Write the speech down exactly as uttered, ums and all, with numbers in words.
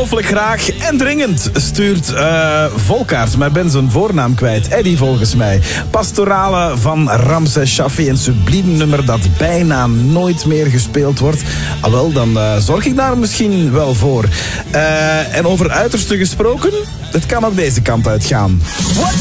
ongelooflijk graag en dringend stuurt uh, Volkaert, maar ik ben zijn voornaam kwijt. Eddie volgens mij. Pastorale van Ramses Shaffi, een subliem nummer dat bijna nooit meer gespeeld wordt. Ah wel, dan uh, zorg ik daar misschien wel voor. Uh, en over uiterste gesproken, het kan ook deze kant uitgaan. What?